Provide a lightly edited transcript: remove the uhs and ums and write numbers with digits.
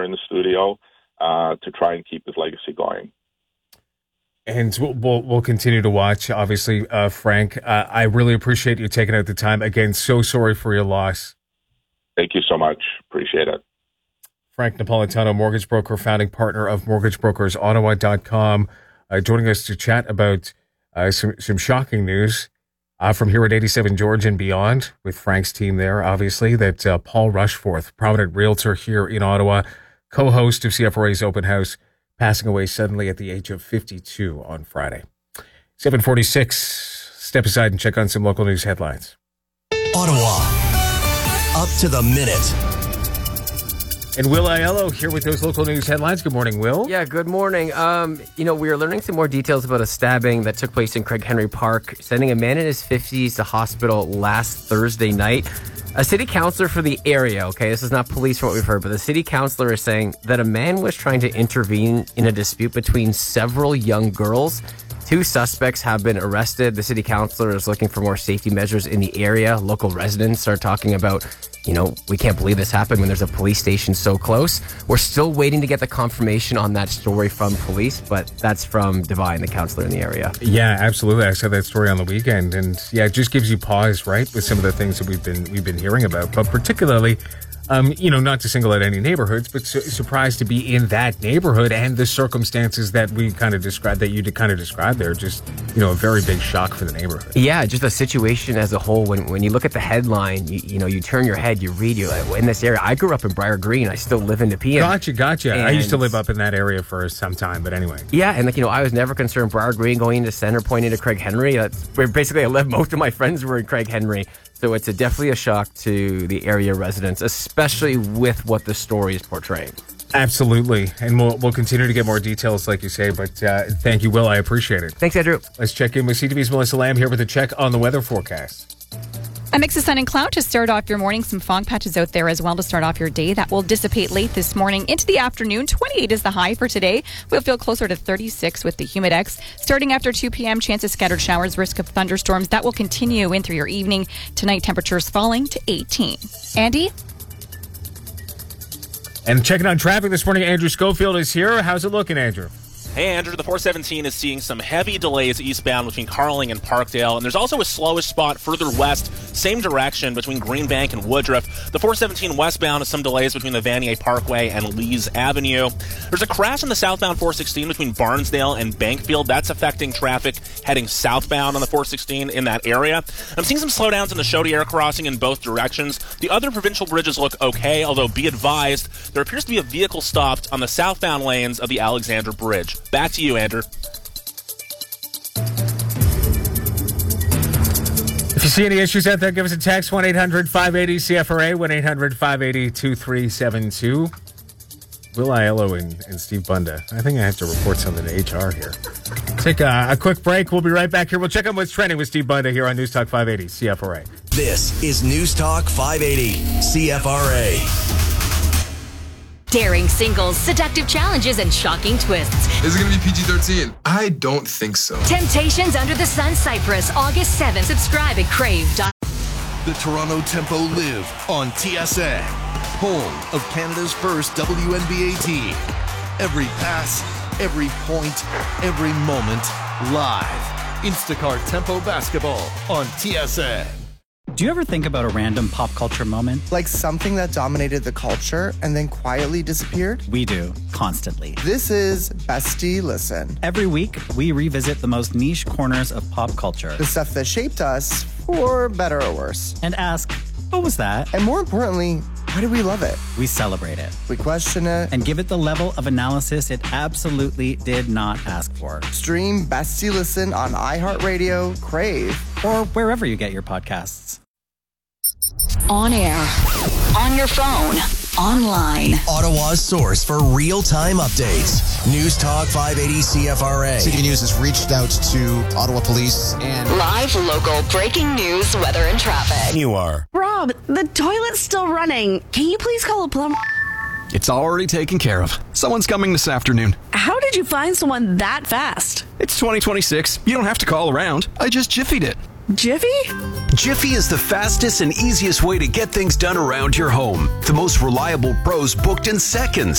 in the studio to try and keep his legacy going. And we'll continue to watch, obviously, Frank. I really appreciate you taking out the time. Again, so sorry for your loss. Thank you so much. Appreciate it. Frank Napolitano, mortgage broker, founding partner of mortgagebrokersottawa.com, joining us to chat about some shocking news from here at 87 George and beyond with Frank's team there, obviously, that Paul Rushforth, prominent realtor here in Ottawa, co-host of CFRA's Open House, passing away suddenly at the age of 52 on Friday. 7:46. Step aside and check on some local news headlines. Ottawa. Up to the minute. And Will Aiello here with those local news headlines. Good morning, Will. Yeah, good morning. We are learning some more details about a stabbing that took place in Craig Henry Park, sending a man in his 50s to hospital last Thursday night. A city councillor for the area, okay, this is not police from what we've heard, but the city councillor is saying that a man was trying to intervene in a dispute between several young girls. 2 suspects have been arrested. The city councillor is looking for more safety measures in the area. Local residents are talking about, we can't believe this happened when there's a police station so close. We're still waiting to get the confirmation on that story from police, but that's from Divine, the councillor in the area. Yeah, absolutely. I saw that story on the weekend, and yeah, it just gives you pause, right, with some of the things that we've been hearing about, but particularly, not to single out any neighborhoods, but surprised to be in that neighborhood and the circumstances that we kind of described, that you kind of described there. Just, a very big shock for the neighborhood. Yeah, just the situation as a whole. When you look at the headline, you turn your head, you read, in this area. I grew up in Briar Green. I still live in Nepean. Gotcha. I used to live up in that area for some time, but anyway. Yeah, and I was never concerned. Briar Green going into Center, pointing to Craig Henry. That's where basically I lived. Most of my friends were in Craig Henry. So it's definitely a shock to the area residents, especially with what the story is portraying. Absolutely. And we'll continue to get more details, like you say. But thank you, Will. I appreciate it. Thanks, Andrew. Let's check in with CTV's Melissa Lamb here with a check on the weather forecast. A mix of sun and cloud to start off your morning. Some fog patches out there as well to start off your day. That will dissipate late this morning into the afternoon. 28 is the high for today. We'll feel closer to 36 with the humidex. Starting after 2 p.m., chance of scattered showers, risk of thunderstorms. That will continue in through your evening. Tonight, temperatures falling to 18. Andy? And checking on traffic this morning, Andrew Schofield is here. How's it looking, Andrew? Hey, Andrew, the 417 is seeing some heavy delays eastbound between Carling and Parkdale, and there's also a slowish spot further west, same direction, between Greenbank and Woodruff. The 417 westbound has some delays between the Vanier Parkway and Lees Avenue. There's a crash on the southbound 416 between Barnesdale and Bankfield. That's affecting traffic heading southbound on the 416 in that area. I'm seeing some slowdowns in the Chaudière crossing in both directions. The other provincial bridges look okay, although be advised, there appears to be a vehicle stopped on the southbound lanes of the Alexander Bridge. Back to you, Andrew. If you see any issues out there, give us a text, 1-800-580-CFRA, 1-800-580-2372. Will Aiello and Steve Bunda. I think I have to report something to HR here. Take a quick break. We'll be right back here. We'll check on what's trending with Steve Bunda here on News Talk 580 CFRA. This is News Talk 580 CFRA. Daring singles, seductive challenges, and shocking twists. Is it going to be PG-13? I don't think so. Temptations Under the Sun Cyprus, August 7th. Subscribe at Crave. The Toronto Tempo live on TSN, home of Canada's first WNBA team. Every pass, every point, every moment, live. Instacart Tempo Basketball on TSN. Do you ever think about a random pop culture moment? Like something that dominated the culture and then quietly disappeared? We do, constantly. This is Bestie Listen. Every week, we revisit the most niche corners of pop culture. The stuff that shaped us, for better or worse. And ask, what was that? And more importantly, why do we love it? We celebrate it. We question it. And give it the level of analysis it absolutely did not ask for. Stream Bestie Listen on iHeartRadio, Crave, or wherever you get your podcasts. On air, on your phone, online. Ottawa's source for real-time updates. News Talk 580 CFRA. City News has reached out to Ottawa Police and... Live, local, breaking news, weather, and traffic. You are. Rob, the toilet's still running. Can you please call a plumber? It's already taken care of. Someone's coming this afternoon. How did you find someone that fast? It's 2026. You don't have to call around. I just Jiffied it. Jiffy? Jiffy is the fastest and easiest way to get things done around your home. The most reliable pros booked in seconds.